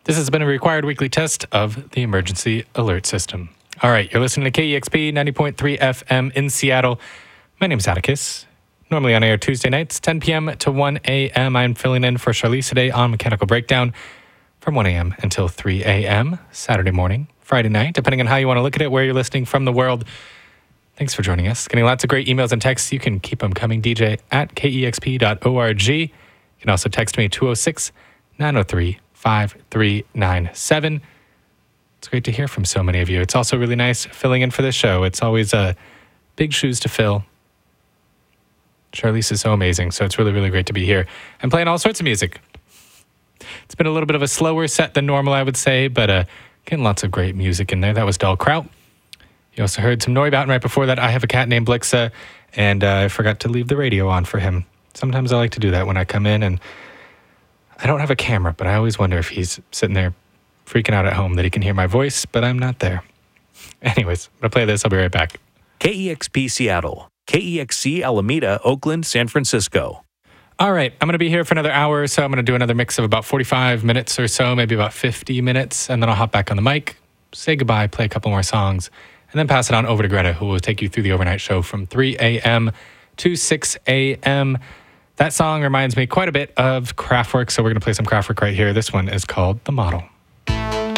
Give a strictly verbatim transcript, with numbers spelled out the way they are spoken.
This has been a required weekly test of the emergency alert system. All right, you're listening to K E X P ninety point three F M in Seattle. My name is Atticus. Normally on air Tuesday nights, ten p.m. to one a.m. I'm filling in for Charlize today on Mechanical Breakdown from one a.m. until three a.m. Saturday morning, Friday night, depending on how you want to look at it, where you're listening from the world. Thanks for joining us. Getting lots of great emails and texts. You can keep them coming. D J at K E X P dot org. You can also text me two oh six, nine oh three, five three nine seven. It's great to hear from so many of you. It's also really nice filling in for this show. It's always uh, big shoes to fill. Charlize is so amazing, so it's really, really great to be here. I'm playing all sorts of music. It's been a little bit of a slower set than normal, I would say, but uh, getting lots of great music in there. That was Doll Kraut. You also heard some Neubauten right before that. I Have a Cat Named Blixa, and uh, I forgot to leave the radio on for him. Sometimes I like to do that when I come in, and I don't have a camera, but I always wonder if he's sitting there freaking out at home that he can hear my voice, but I'm not there. Anyways, I'm going to play this. I'll be right back. K E X P Seattle. K E X C Alameda, Oakland, San Francisco. All right, I'm going to be here for another hour or so. I'm going to do another mix of about forty-five minutes or so, maybe about fifty minutes, and then I'll hop back on the mic, say goodbye, play a couple more songs, and then pass it on over to Greta, who will take you through the overnight show from three a.m. to six a.m. That song reminds me quite a bit of Kraftwerk, so we're going to play some Kraftwerk right here. This one is called The Model.